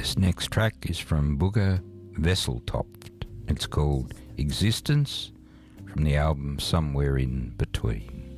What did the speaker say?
This next track is from Booger Vesseltoft. It's called Existence, from the album Somewhere in Between.